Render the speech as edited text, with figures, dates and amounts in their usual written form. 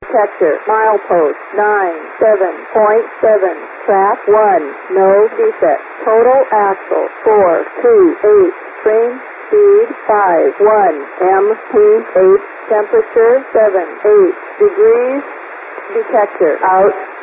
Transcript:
detector, milepost 97.7, track 1, no defect, total axle 428, train speed 51, MPH, temperature 78 degrees, detector out.